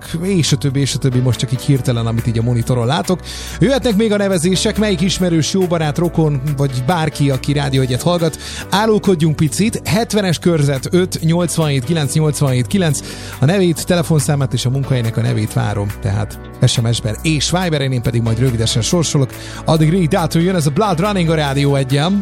és a többi, most csak így hirtelen, amit így a monitoron látok. Jöhetnek még a nevezések, melyik ismerős, jó barát, rokon, vagy bárki, aki Rádióegyet hallgat. Állókodjunk picit, 70-es körzet 5 87 9 87 9, a nevét, telefonszámát és a munkahelynek a nevét várom, tehát SMS-ben és Viberen, én pedig majd rövidesen sorsolok. Addig Rick Dalton jön, ez a Blood Running a Rádióegyen.